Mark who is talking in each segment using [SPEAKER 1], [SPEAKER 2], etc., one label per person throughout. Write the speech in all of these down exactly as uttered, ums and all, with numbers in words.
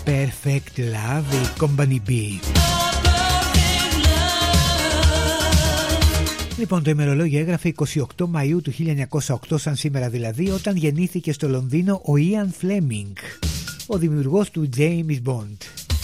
[SPEAKER 1] Perfect Love, η Company B. Λοιπόν, το ημερολόγιο έγραφε εικοστή όγδοη Μαΐου του χίλια εννιακόσια οκτώ, σαν σήμερα δηλαδή, όταν γεννήθηκε στο Λονδίνο ο Ian Fleming, ο δημιουργός του James Bond.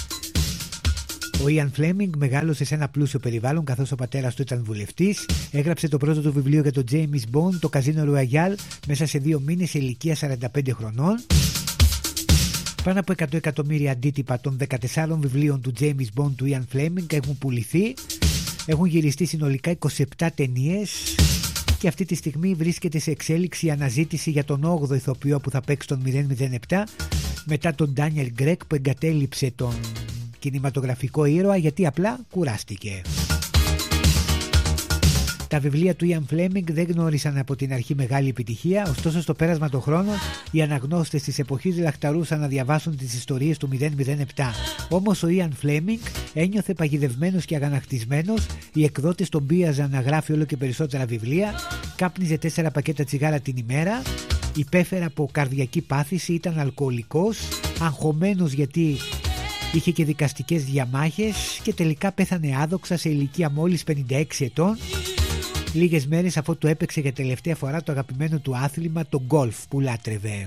[SPEAKER 1] Ο Ian Fleming μεγάλωσε σε ένα πλούσιο περιβάλλον, καθώς ο πατέρας του ήταν βουλευτής. Έγραψε το πρώτο του βιβλίο για τον James Bond, το Casino Royale, μέσα σε δύο μήνες σε ηλικία σαράντα πέντε χρονών. Πάνω από εκατό εκατομμύρια αντίτυπα των δεκατεσσάρων βιβλίων του James Bond του Ian Fleming έχουν πουληθεί. Έχουν γυριστεί συνολικά είκοσι επτά ταινίες και αυτή τη στιγμή βρίσκεται σε εξέλιξη η αναζήτηση για τον όγδοο ηθοποιό που θα παίξει τον μηδέν μηδέν επτά, μετά τον Daniel Craig που εγκατέλειψε τον κινηματογραφικό ήρωα γιατί απλά κουράστηκε. Τα βιβλία του Ian Fleming δεν γνώρισαν από την αρχή μεγάλη επιτυχία, ωστόσο στο πέρασμα των χρόνων οι αναγνώστες της εποχής λαχταρούσαν να διαβάσουν τις ιστορίες του μηδέν μηδέν επτά. Όμως ο Ian Fleming ένιωθε παγιδευμένος και αγανακτισμένος, οι εκδότες τον πίαζαν να γράφει όλο και περισσότερα βιβλία, κάπνιζε τέσσερα πακέτα τσιγάρα την ημέρα, υπέφερε από καρδιακή πάθηση, ήταν αλκοολικός, αγχωμένος γιατί είχε και δικαστικές διαμάχες και τελικά πέθανε άδοξα σε ηλικία μόλις πενήντα έξι ετών, λίγες μέρες αφού του έπαιξε για τελευταία φορά το αγαπημένο του άθλημα, το γκολφ που λάτρευε.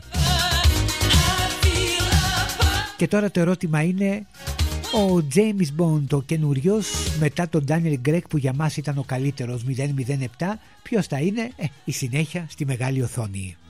[SPEAKER 1] Και τώρα το ερώτημα είναι, ο James Bond ο καινούριος μετά τον Daniel Craig που για μας ήταν ο καλύτερος μηδέν μηδέν επτά, ποιος θα είναι? Ε, η συνέχεια στη μεγάλη οθόνη.